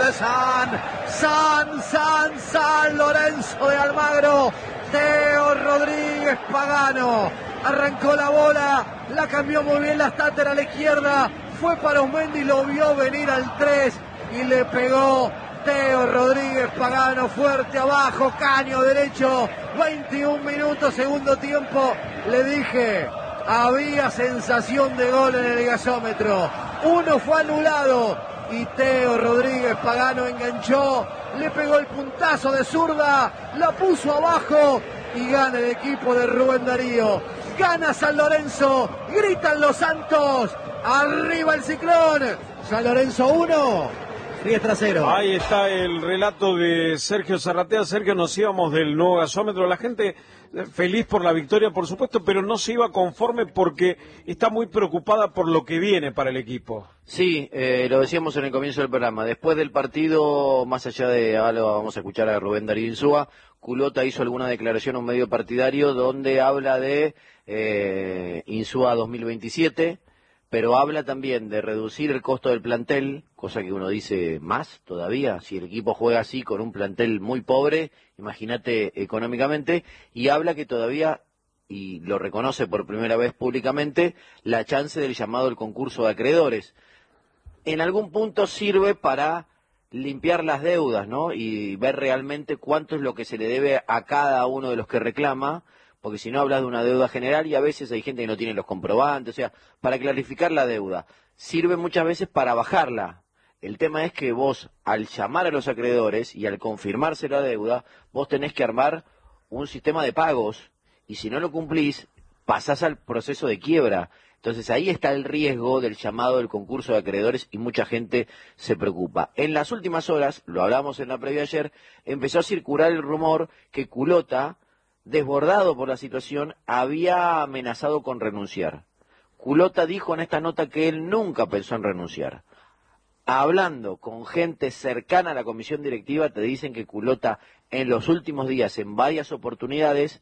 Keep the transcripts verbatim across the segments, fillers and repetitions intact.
de San, San, San, San Lorenzo de Almagro. Teo Rodríguez Pagano arrancó la bola, la cambió muy bien la Stater a la izquierda, fue para Osmendi, lo vio venir al tres y le pegó Teo Rodríguez Pagano fuerte abajo, caño derecho, veintiún minutos, segundo tiempo. Le dije, había sensación de gol en el gasómetro, uno fue anulado y Teo Rodríguez Pagano enganchó, le pegó el puntazo de zurda, la puso abajo y gana el equipo de Rubén Darío. Gana San Lorenzo, gritan los Santos, arriba el Ciclón. San Lorenzo uno, Riestra cero. Ahí está el relato de Sergio Zarratea. Sergio, nos íbamos del nuevo gasómetro. La gente feliz por la victoria, por supuesto, pero no se iba conforme porque está muy preocupada por lo que viene para el equipo. Sí, eh, lo decíamos en el comienzo del programa. Después del partido, más allá de, ahora vamos a escuchar a Rubén Darío Insúa, Culota hizo alguna declaración a un medio partidario donde habla de eh, Insúa dos mil veintisiete, pero habla también de reducir el costo del plantel, cosa que uno dice más todavía, si el equipo juega así con un plantel muy pobre, imagínate económicamente, y habla que todavía, y lo reconoce por primera vez públicamente, la chance del llamado al concurso de acreedores. En algún punto sirve para limpiar las deudas, ¿no? Y ver realmente cuánto es lo que se le debe a cada uno de los que reclama, porque si no hablas de una deuda general y a veces hay gente que no tiene los comprobantes, o sea, para clarificar la deuda. Sirve muchas veces para bajarla. El tema es que vos, al llamar a los acreedores y al confirmarse la deuda, vos tenés que armar un sistema de pagos, y si no lo cumplís, pasás al proceso de quiebra. Entonces ahí está el riesgo del llamado del concurso de acreedores y mucha gente se preocupa. En las últimas horas, lo hablamos en la previa ayer, empezó a circular el rumor que Culota, desbordado por la situación, había amenazado con renunciar. Culota dijo en esta nota que él nunca pensó en renunciar. Hablando con gente cercana a la comisión directiva, te dicen que Culota en los últimos días, en varias oportunidades,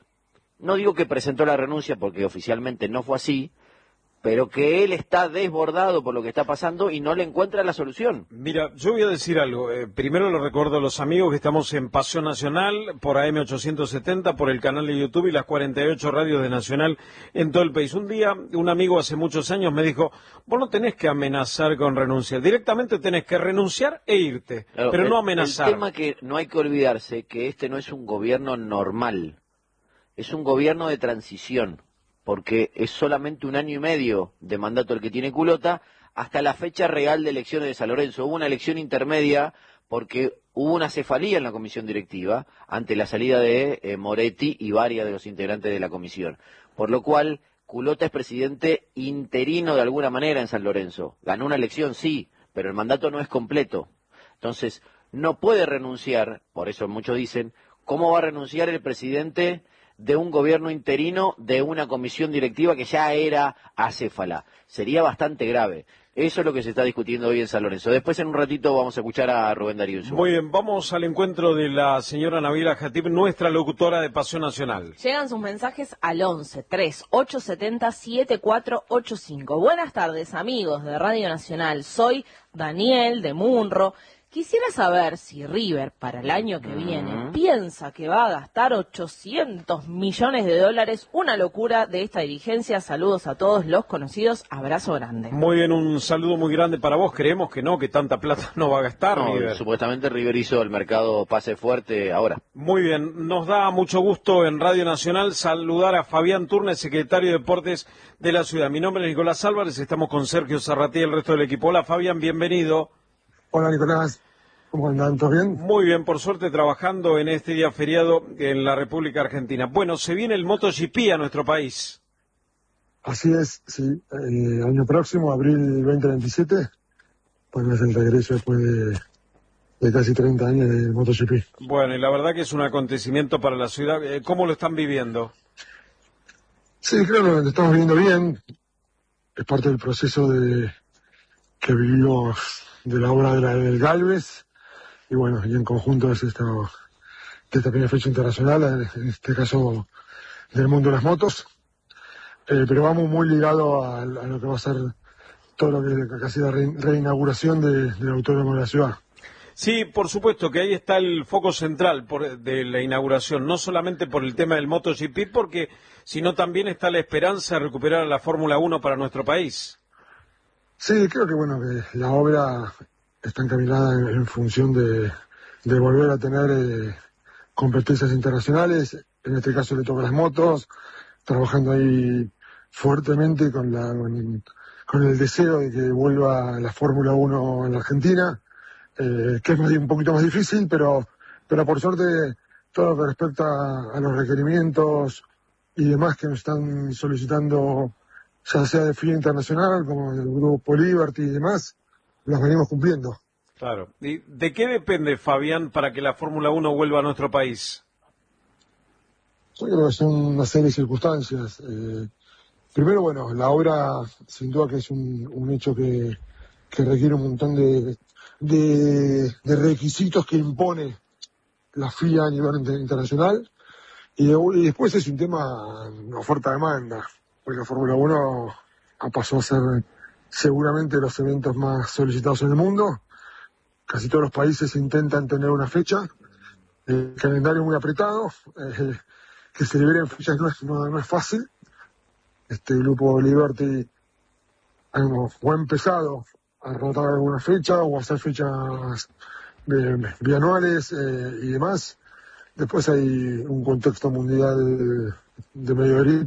no digo que presentó la renuncia porque oficialmente no fue así, pero que él está desbordado por lo que está pasando y no le encuentra la solución. Mira, yo voy a decir algo. Eh, primero lo recuerdo a los amigos que estamos en Pasión Nacional, por A M ochocientos setenta, por el canal de YouTube y las cuarenta y ocho radios de Nacional en todo el país. Un día, un amigo hace muchos años me dijo, vos no tenés que amenazar con renunciar, directamente tenés que renunciar e irte, claro, pero el, no amenazar. El tema que no hay que olvidarse que este no es un gobierno normal, es un gobierno de transición, porque es solamente un año y medio de mandato el que tiene Culota, hasta la fecha real de elecciones de San Lorenzo. Hubo una elección intermedia porque hubo una cefalía en la comisión directiva ante la salida de eh, Moretti y varios de los integrantes de la comisión. Por lo cual, Culota es presidente interino de alguna manera en San Lorenzo. Ganó una elección, sí, pero el mandato no es completo. Entonces, no puede renunciar, por eso muchos dicen, ¿cómo va a renunciar el presidente de un gobierno interino de una comisión directiva que ya era acéfala? Sería bastante grave. Eso es lo que se está discutiendo hoy en San Lorenzo. Después, en un ratito, vamos a escuchar a Rubén Darío Insúa. Muy bien, vamos al encuentro de la señora Nabila Jatib, nuestra locutora de Pasión Nacional. Llegan sus mensajes al once, tres, ocho siete cero, siete cuatro ocho cinco. Buenas tardes, amigos de Radio Nacional. Soy Daniel de Munro. Quisiera saber si River, para el año que viene, piensa que va a gastar ochocientos millones de dólares. Una locura de esta dirigencia. Saludos a todos los conocidos. Abrazo grande. Muy bien, un saludo muy grande para vos. Creemos que no, que tanta plata no va a gastar no, River. Supuestamente River hizo el mercado pase fuerte ahora. Muy bien, nos da mucho gusto en Radio Nacional saludar a Fabián Turnes, secretario de Deportes de la ciudad. Mi nombre es Nicolás Álvarez, estamos con Sergio Zarratea y el resto del equipo. Hola Fabián, bienvenido. Hola Nicolás, ¿cómo andan? ¿Todo bien? Muy bien, por suerte trabajando en este día feriado en la República Argentina. Bueno, se viene el MotoGP a nuestro país. Así es, sí. El año próximo, abril veinte veintisiete, pues es el regreso después de, de casi treinta años del MotoGP. Bueno, y la verdad que es un acontecimiento para la ciudad. ¿Cómo lo están viviendo? Sí, creo que lo estamos viviendo bien. Es parte del proceso de que vivimos de la obra de la, del Galvez. Y bueno, y en conjunto es esta, de esta primera fecha internacional, en este caso del mundo de las motos. Eh, pero vamos muy ligados a, a lo que va a ser todo lo que casi la re, reinauguración de, del autódromo de la ciudad. Sí, por supuesto que ahí está el foco central por, de la inauguración, no solamente por el tema del MotoGP, porque sino también está la esperanza de recuperar a la Fórmula uno para nuestro país. Sí, creo que bueno que la obra está encaminada en, en función de, de volver a tener eh, competencias internacionales. En este caso le toca a las motos, trabajando ahí fuertemente con, la, con, con el deseo de que vuelva la Fórmula uno en la Argentina. Eh, que es más, un poquito más difícil, pero, pero por suerte todo lo que respecta a los requerimientos y demás que nos están solicitando, ya sea de F I A internacional como el grupo Liberty y demás, los venimos cumpliendo. Claro. ¿Y de qué depende, Fabián, para que la Fórmula uno vuelva a nuestro país? Yo creo que son una serie de circunstancias. Eh, primero, bueno, la obra sin duda que es un, un hecho que, que requiere un montón de De, de requisitos que impone la F I A a nivel inter- internacional y, de, y después es un tema de oferta-demanda, porque la Fórmula uno ha pasado a ser seguramente los eventos más solicitados en el mundo. Casi todos los países intentan tener una fecha, el calendario muy apretado, eh, que se liberen fechas no es, no, no es fácil. Este grupo Liberty ha, ha empezado a rotar alguna fecha o hacer fechas eh, bianuales eh, y demás. Después hay un contexto mundial de Medio Oriente.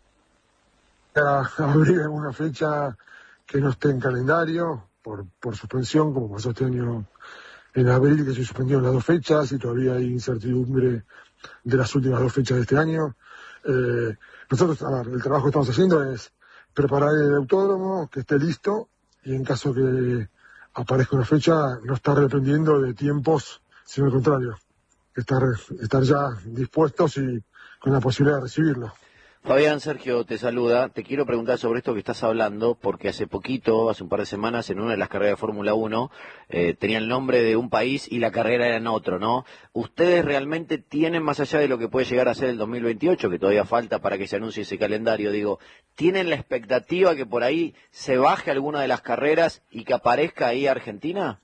A abrir alguna fecha que no esté en calendario por, por suspensión, como pasó este año en abril, que se suspendieron las dos fechas y todavía hay incertidumbre de las últimas dos fechas de este año. Eh, nosotros, a ver, el trabajo que estamos haciendo es preparar el autódromo, que esté listo, y en caso que aparezca una fecha, no estar dependiendo de tiempos, sino al contrario, estar, estar ya dispuestos y con la posibilidad de recibirlo. Fabián, Sergio te saluda. Te quiero preguntar sobre esto que estás hablando, porque hace poquito, hace un par de semanas, en una de las carreras de Fórmula uno, eh, tenía el nombre de un país y la carrera era en otro, ¿no? ¿Ustedes realmente tienen, más allá de lo que puede llegar a ser el dos mil veintiocho, que todavía falta para que se anuncie ese calendario, digo, tienen la expectativa que por ahí se baje alguna de las carreras y que aparezca ahí Argentina?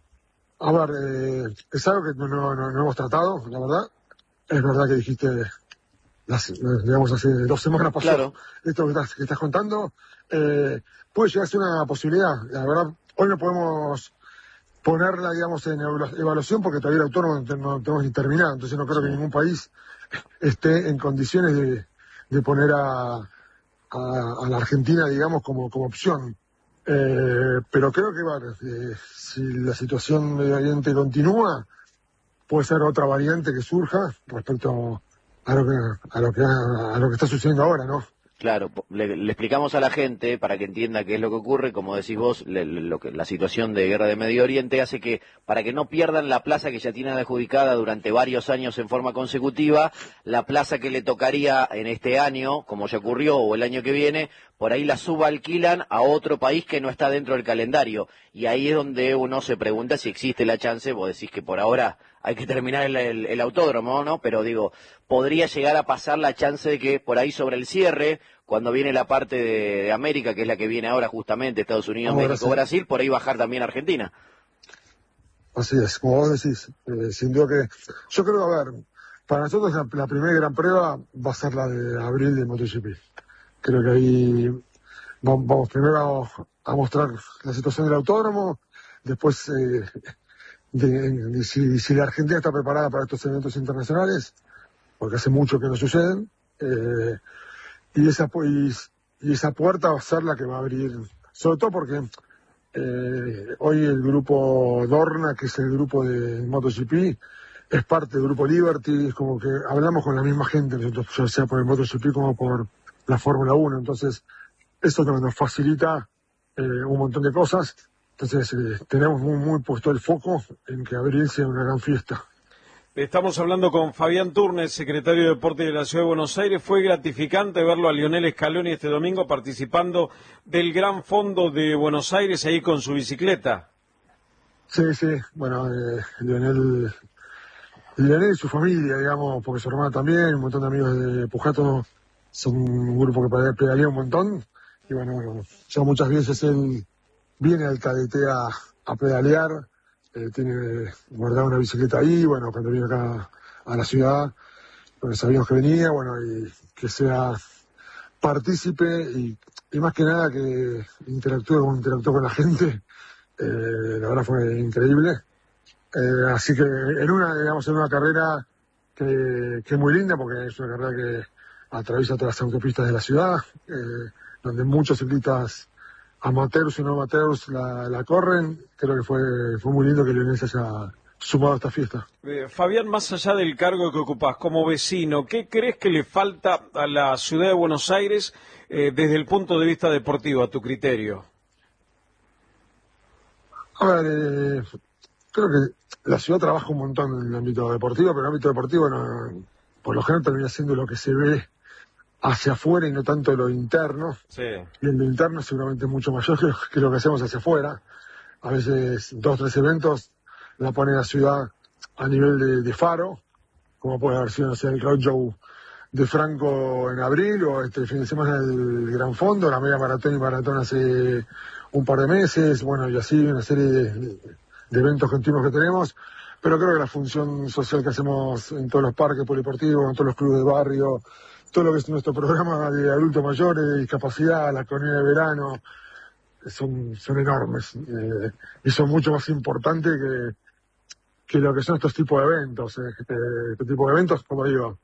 A ver, eh, es algo que no, no, no, no hemos tratado, la verdad. Es verdad que dijiste... Las, digamos, hace dos semanas pasó claro. Esto que estás, que estás contando, eh, puede llegar a ser una posibilidad. La verdad, hoy no podemos ponerla, digamos, en evaluación porque todavía el autónomo no, no tenemos ni terminado, entonces no creo sí. que ningún país esté en condiciones de, de poner a, a, a la Argentina, digamos, como, como opción. Eh, pero creo que, bueno, eh, si la situación Medio Oriente continúa, puede ser otra variante que surja respecto a lo que a lo que a lo que está sucediendo ahora, ¿no? Claro, le, le explicamos a la gente para que entienda qué es lo que ocurre, como decís vos, le, le, lo que, la situación de guerra de Medio Oriente hace que, para que no pierdan la plaza que ya tienen adjudicada durante varios años en forma consecutiva, la plaza que le tocaría en este año, como ya ocurrió, o el año que viene, por ahí la subalquilan a otro país que no está dentro del calendario. Y ahí es donde uno se pregunta si existe la chance, vos decís que por ahora hay que terminar el, el, el autódromo, ¿no? Pero digo, podría llegar a pasar la chance de que por ahí sobre el cierre, cuando viene la parte de, de América, que es la que viene ahora justamente, Estados Unidos, ahora México, sí. Brasil, por ahí bajar también Argentina. Así es, como vos decís, eh, sin duda que... Yo creo, a ver, para nosotros la, la primera gran prueba va a ser la de abril de MotoGP. Creo que ahí vamos, vamos primero a mostrar la situación del autódromo, después... Eh, De, de si, si la Argentina está preparada para estos eventos internacionales, porque hace mucho que no suceden, eh, y, esa, y, y esa puerta va a ser la que va a abrir, sobre todo porque eh, hoy el grupo Dorna, que es el grupo de MotoGP, es parte del grupo Liberty, es como que hablamos con la misma gente, nosotros, ya sea por el MotoGP como por la Fórmula uno, entonces eso nos facilita eh, un montón de cosas. Entonces eh, tenemos muy, muy puesto el foco en que abril sea una gran fiesta. Estamos hablando con Fabián Turnes, secretario de Deporte de la Ciudad de Buenos Aires. Fue gratificante verlo a Lionel Scaloni este domingo participando del Gran Fondo de Buenos Aires ahí con su bicicleta. Sí, sí, bueno, eh, Lionel, Lionel y su familia, digamos, porque su hermana también, un montón de amigos de Pujato, son un grupo que pedalea un montón. Y bueno, bueno, ya muchas veces él... viene al K D T a, a pedalear eh, tiene guardada una bicicleta ahí, bueno, cuando vino acá a la ciudad, bueno, sabíamos que venía, bueno, y que sea partícipe y, y más que nada que interactúe con, interactúe con la gente, eh, la verdad fue increíble. Eh, así que en una, digamos, en una carrera que, que es muy linda, porque es una carrera que atraviesa todas las autopistas de la ciudad, eh, donde muchos ciclistas amateurs y no amateurs la, la corren. Creo que fue, fue muy lindo que Lionel se haya sumado a esta fiesta. Eh, Fabián, más allá del cargo que ocupás como vecino, ¿qué crees que le falta a la ciudad de Buenos Aires eh, desde el punto de vista deportivo, a tu criterio? A ver, eh, creo que la ciudad trabaja un montón en el ámbito deportivo, pero en el ámbito deportivo no, por lo general termina siendo lo que se ve hacia afuera y no tanto lo interno. Sí. Y en lo interno seguramente es mucho mayor que, que lo que hacemos hacia afuera. A veces dos, tres eventos la pone la ciudad a nivel de, de faro, como puede haber sido, no sé, el roadshow de Franco en abril, o este fin de semana el Gran Fondo, la media maratón y maratón hace un par de meses, bueno, y así una serie de, de eventos continuos que tenemos. Pero creo que la función social que hacemos en todos los parques polideportivos, en todos los clubes de barrio, todo lo que es nuestro programa de adultos mayores, de discapacidad, la colonia de verano, son, son enormes, eh, y son mucho más importantes que, que lo que son estos tipos de eventos. Eh, este, este tipo de eventos, como digo,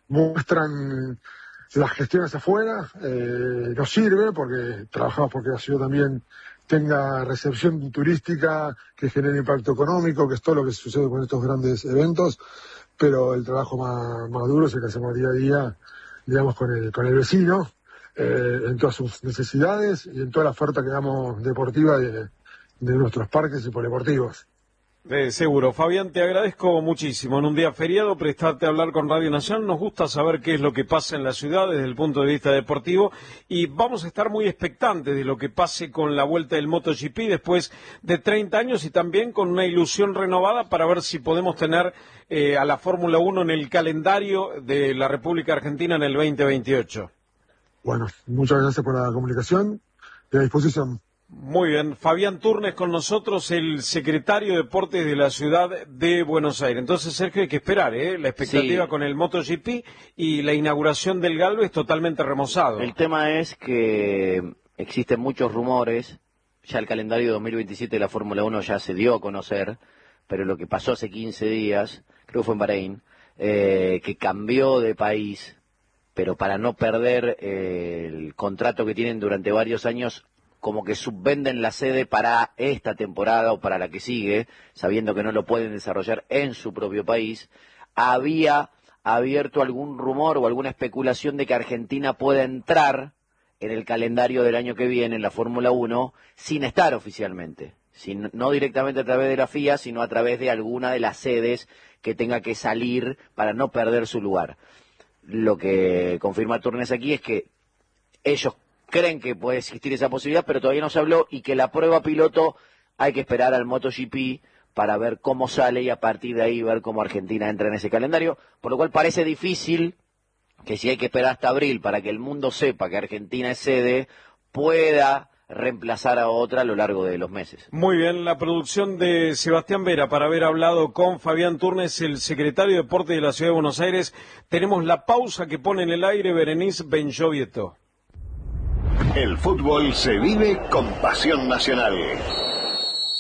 muestran las gestiones afuera, eh, nos sirve porque trabajamos porque la ciudad también tenga recepción turística, que genere impacto económico, que es todo lo que sucede con estos grandes eventos, pero el trabajo más, más duro es el que hacemos día a día, digamos, con el, con el vecino, eh, en todas sus necesidades y en toda la oferta que damos deportiva de, de nuestros parques y polideportivos. Eh, seguro. Fabián, te agradezco muchísimo. En un día feriado, prestarte a hablar con Radio Nacional. Nos gusta saber qué es lo que pasa en la ciudad desde el punto de vista deportivo y vamos a estar muy expectantes de lo que pase con la vuelta del MotoGP después de treinta años y también con una ilusión renovada para ver si podemos tener eh, a la Fórmula uno en el calendario de la República Argentina en el veinte veintiocho. Bueno, muchas gracias por la comunicación y a disposición. Muy bien, Fabián Turnes con nosotros, el secretario de Deportes de la ciudad de Buenos Aires. Entonces, Sergio, hay que esperar, ¿eh? La expectativa sí. Con el MotoGP y la inauguración del Galvez totalmente remozado. El tema es que existen muchos rumores, ya el calendario dos mil veintisiete de la Fórmula uno ya se dio a conocer, pero lo que pasó hace quince días, creo que fue en Bahrein, eh, que cambió de país, pero para no perder eh, el contrato que tienen durante varios años, como que subvenden la sede para esta temporada o para la que sigue, sabiendo que no lo pueden desarrollar en su propio país. Había abierto algún rumor o alguna especulación de que Argentina pueda entrar en el calendario del año que viene en la Fórmula uno sin estar oficialmente, sin, no directamente a través de la F I A, sino a través de alguna de las sedes que tenga que salir para no perder su lugar. Lo que confirma Turnes aquí es que ellos creen que puede existir esa posibilidad, pero todavía no se habló y que la prueba piloto hay que esperar al MotoGP para ver cómo sale y a partir de ahí ver cómo Argentina entra en ese calendario, por lo cual parece difícil que si hay que esperar hasta abril para que el mundo sepa que Argentina es sede, pueda reemplazar a otra a lo largo de los meses. Muy bien, la producción de Sebastián Vera para haber hablado con Fabián Turnes, el secretario de Deportes de la Ciudad de Buenos Aires. Tenemos la pausa que pone en el aire Berenice Benchovieto. El fútbol se vive con pasión nacional.